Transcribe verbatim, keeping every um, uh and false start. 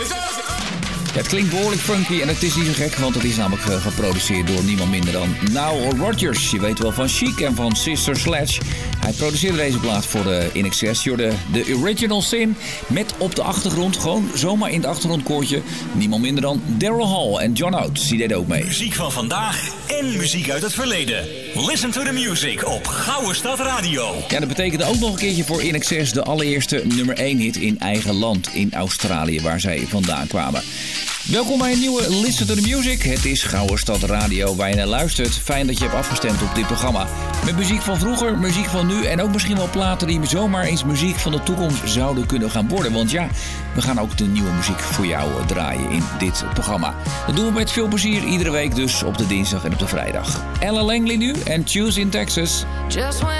Ja, het klinkt behoorlijk funky en het is niet zo gek, want het is namelijk uh, geproduceerd door niemand minder dan Nile Rodgers. Je weet wel van Chic en van Sister Sledge. Hij produceerde deze plaat voor de In Excess. Je hoorde de Original Sin met op de achtergrond, gewoon zomaar in het achtergrondkoortje, niemand minder dan Daryl Hall en John Oates. Die deden ook mee. Muziek van vandaag en muziek uit het verleden. Listen to the music op Gouden Stad Radio. Ja, dat betekende ook nog een keertje voor In Excess de allereerste nummer één hit in eigen land, in Australië, waar zij vandaan kwamen. Welkom bij een nieuwe Listen to the Music. Het is Gouden Stad Radio waar je naar luistert. Fijn dat je hebt afgestemd op dit programma. Met muziek van vroeger, muziek van nu en ook misschien wel platen die zomaar eens muziek van de toekomst zouden kunnen gaan worden. Want ja, we gaan ook de nieuwe muziek voor jou draaien in dit programma. Dat doen we met veel plezier iedere week dus op de dinsdag en op de vrijdag. Ella Langley nu en Choose in Texas. Just when